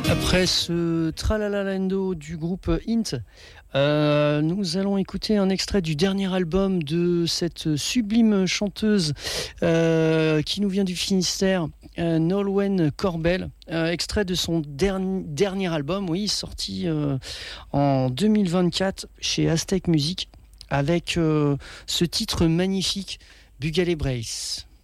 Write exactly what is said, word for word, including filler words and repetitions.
Après ce Tralalalendo du groupe Int, euh, nous allons écouter un extrait du dernier album de cette sublime chanteuse euh, qui nous vient du Finistère, euh, Nolwenn Corbel, euh, extrait de son dernier, dernier album, oui, sorti euh, en deux mille vingt-quatre chez Aztec Music, avec euh, ce titre magnifique, Bugale Brace.